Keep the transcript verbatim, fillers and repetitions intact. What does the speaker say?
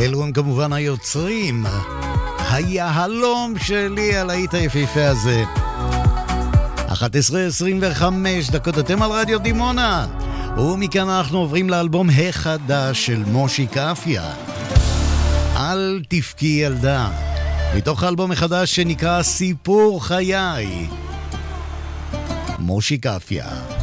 אלו הם כמובן היוצרים, היהלום שלי על היית היפיפה הזה. אחת עשרה עשרים וחמש דקות, אתם על רדיו דימונה, ומכאן אנחנו עוברים לאלבום החדש של מושי קפיה, אל תבכי ילדה, מתוך האלבום החדש שנקרא סיפור חיי. מושי קפיה.